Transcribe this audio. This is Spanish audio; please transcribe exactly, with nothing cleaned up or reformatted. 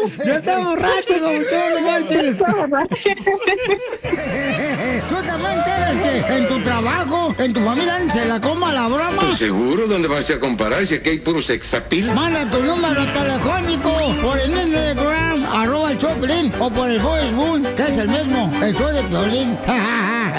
Ya está borracho, Papuchón, no marches. ¿Tú también quieres que en tu trabajo, en tu familia, se la coma la broma? Pues seguro, ¿dónde vas a comparar si aquí hay puro sexapil? Manda tu número telefónico por el Instagram, arroba el Choplin, o por el Facebook, que es el mismo, el show de Piolín.